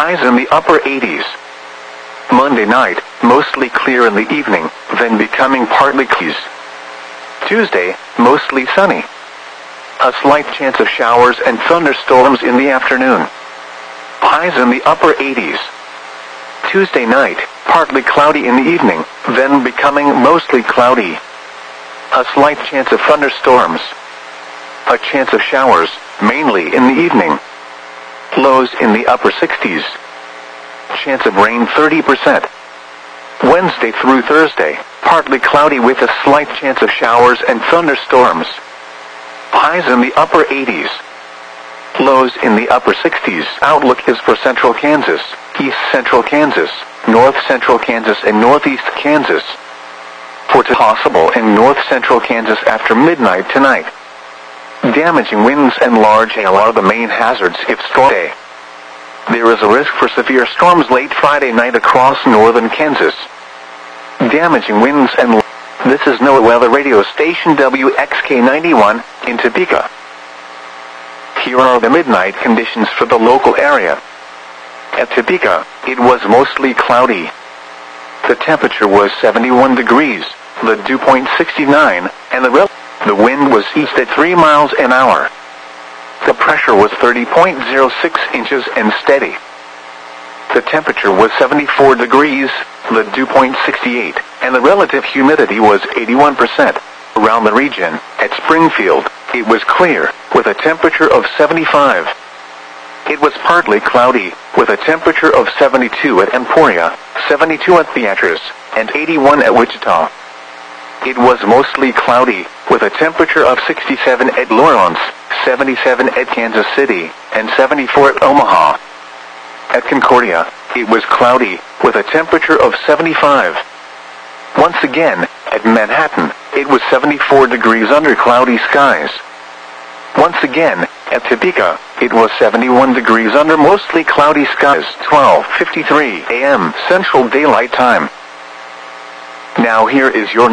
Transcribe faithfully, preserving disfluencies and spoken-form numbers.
highs in the upper eighties. Monday night, mostly clear in the evening, then becoming partly cloudy. Tuesday, mostly sunny. A slight chance of showers and thunderstorms in the afternoon. Highs in the upper eighties. Tuesday night, partly cloudy in the evening, then becoming mostly cloudy. A slight chance of thunderstorms. A chance of showers, mainly in the evening. Lows in the upper sixties. Chance of rain thirty percent. Wednesday through Thursday, partly cloudy with a slight chance of showers and thunderstorms. Highs in the upper eighties. Lows in the upper sixties. Outlook is for central Kansas, east central Kansas, north central Kansas and northeast Kansas. For possible in north central Kansas after midnight tonight. Damaging winds and large hail are the main hazards if storm day. There is a risk for severe storms late Friday night across northern Kansas. Damaging winds and This is NOAA Weather Radio Station W X K ninety-one in Topeka. Here are the midnight conditions for the local area. At Topeka, it was mostly cloudy. The temperature was seventy-one degrees, the dew point sixty-nine, and the rel- the wind was east at three miles an hour. The pressure was thirty point zero six inches and steady. The temperature was seventy-four degrees, the dew point sixty-eight, and the relative humidity was eighty-one percent. Around the region, at Springfield, it was clear, with a temperature of seventy-five. It was partly cloudy, with a temperature of seventy-two at Emporia, seventy-two at Beatrice, and eighty-one at Wichita. It was mostly cloudy, with a temperature of sixty-seven at Lawrence, seventy-seven at Kansas City, and seventy-four at Omaha. At Concordia, it was cloudy, with a temperature of seventy-five. Once again, at Manhattan, it was seventy-four degrees under cloudy skies. Once again, at Topeka, it was seventy-one degrees under mostly cloudy skies. twelve fifty-three a m Central Daylight Time. Now here is your